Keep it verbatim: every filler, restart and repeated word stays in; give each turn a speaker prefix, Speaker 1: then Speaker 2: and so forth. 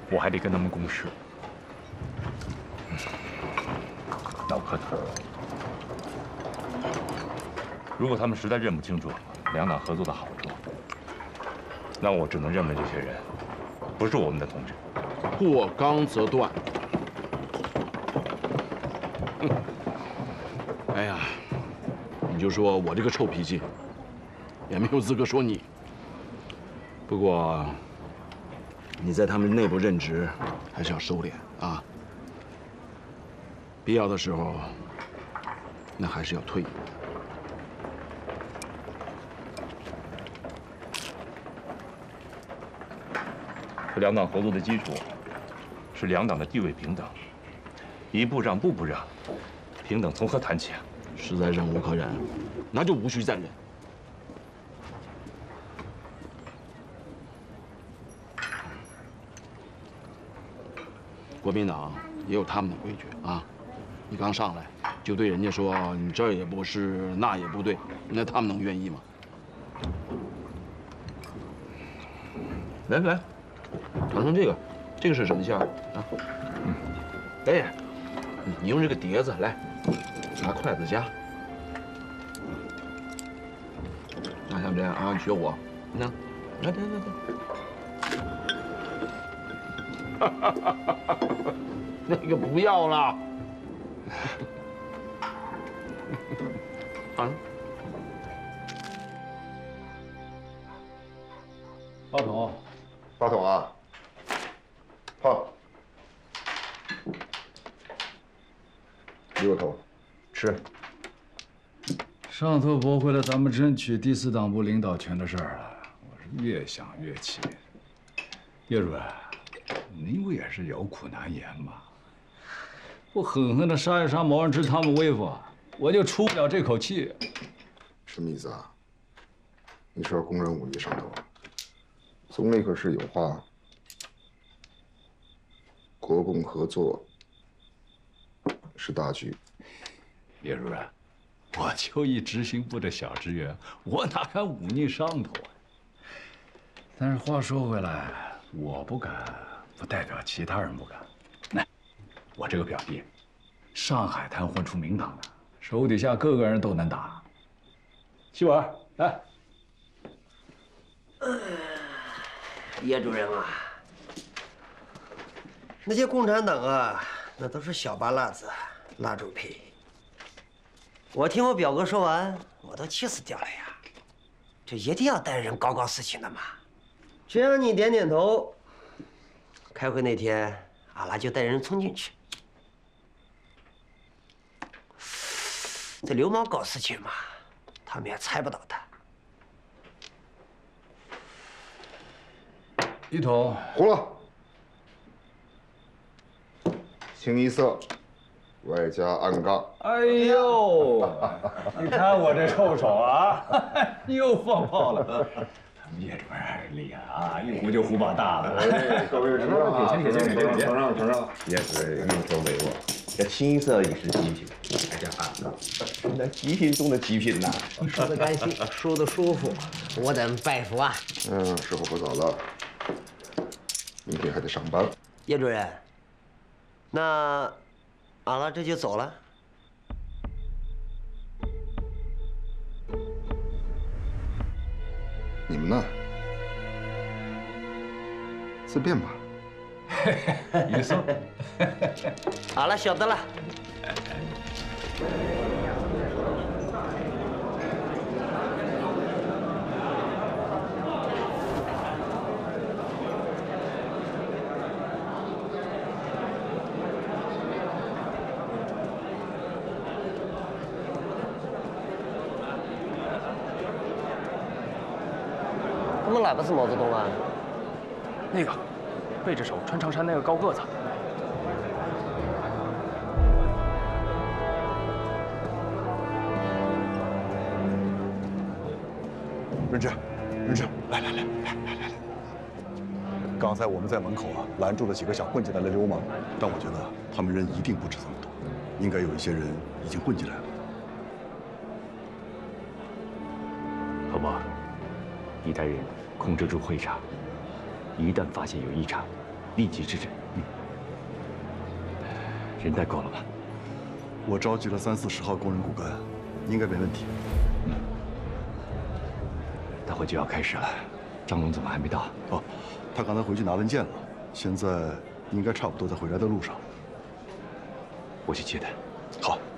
Speaker 1: 我还得跟他们共事。老柯头，如果他们实在认不清楚两党合作的好处，那我只能认为这些人不是我们的同志。
Speaker 2: 过纲则断。嗯，哎呀，你就说我这个臭脾气，也没有资格说你。不过，你在他们内部任职还是要收敛啊。必要的时候，那还是要退。
Speaker 1: 和两党合作的基础是两党的地位平等，一步让步不让，平等从何谈起啊？
Speaker 2: 实在忍无可忍，那就无需再忍。国民党也有他们的规矩啊！你刚上来就对人家说你这儿也不是，那也不对，那他们能愿意吗？来来，尝尝这个，这个是什么馅儿啊？嗯，哎，你用这个碟子来，拿筷子夹。那像这样啊，你学我，你看，来来来来。哈哈哈哈哈！那个不要了。啊，
Speaker 3: 八筒，
Speaker 4: 八筒啊，好，六头，吃。
Speaker 3: 上头驳回了咱们争取第四党部领导权的事儿了，我是越想越气。叶主任，您不也是有苦难言吗？不狠狠地杀一杀毛人之他们威风，我就出不了这口气。
Speaker 4: 什么意思啊？你是要公然忤逆上头？总理可是有话，国共合作是大局。
Speaker 3: 叶主任，我就一执行部的小职员，我哪敢忤逆上头啊？但是话说回来，我不敢，不代表其他人不敢。来，我这个表弟，上海滩混出名堂的，手底下个个人都能打。西婉，来。
Speaker 5: 叶主任啊，那些共产党啊，那都是小巴辣子、辣猪皮。我听我表哥说完，我都气死掉了呀！这一定要带人搞搞事情的嘛。只要你点点头，开会那天，阿拉就带人冲进去。这流氓搞事情嘛，他们也猜不到的。
Speaker 3: 一桶，
Speaker 4: 糊了。清一色，外加暗杠。
Speaker 3: 哎呦，你看我这臭手啊，又放炮了。叶主任厉害啊，一呼就呼把大了。
Speaker 4: 哎，各位承让啊，
Speaker 3: 给钱给钱给钱，
Speaker 4: 承让承让。
Speaker 6: 叶主任运筹帷幄，这清一色也是极品，还加暗杠，那极品中的极品呐！
Speaker 5: 说的高兴，说的舒服，我等拜服啊。
Speaker 4: 嗯，时候不早了，明天还得上班。
Speaker 5: 叶主任，那阿拉这就走了。
Speaker 4: 你们呢？自便吧。
Speaker 3: 于松，
Speaker 5: 好了，晓得了。怎么哪个是毛泽东啊？
Speaker 7: 那个，背着手穿长衫那个高个子。
Speaker 8: 润之，润之，来来来来来来来！刚才我们在门口啊拦住了几个想混进来的流氓，但我觉得他们人一定不止这么多，应该有一些人已经混进来了。
Speaker 1: 老伯，你带人控制住会场，一旦发现有异常，
Speaker 3: 立即支诊。嗯，人带够了吧？
Speaker 8: 我召集了三四十号工人骨干，应该没问题。
Speaker 3: 嗯，大会就要开始了，张龙怎么还没到？
Speaker 8: 哦，他刚才回去拿文件了，现在应该差不多在回来的路上。
Speaker 3: 我去接他。
Speaker 8: 好。